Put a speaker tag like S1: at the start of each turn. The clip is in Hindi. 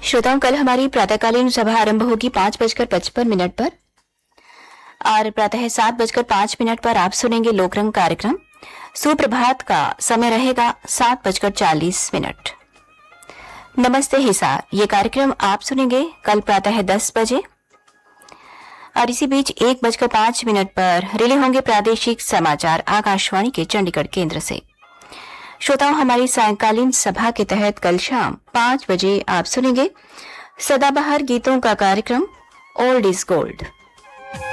S1: श्रोताओं, कल हमारी प्रातःकालीन सभा आरंभ होगी 5:55 पर और प्रातः 7:05 पर आप सुनेंगे लोकरंग कार्यक्रम। सुप्रभात का समय रहेगा 7:40। नमस्ते हिसार, ये कार्यक्रम आप सुनेंगे कल प्रातः 10 बजे और इसी बीच 1:05 पर रिले होंगे प्रादेशिक समाचार आकाशवाणी के चंडीगढ़ केंद्र से। श्रोताओं, हमारी सायंकालीन सभा के तहत कल शाम 5 बजे आप सुनेंगे सदाबहार गीतों का कार्यक्रम ओल्ड इज गोल्ड।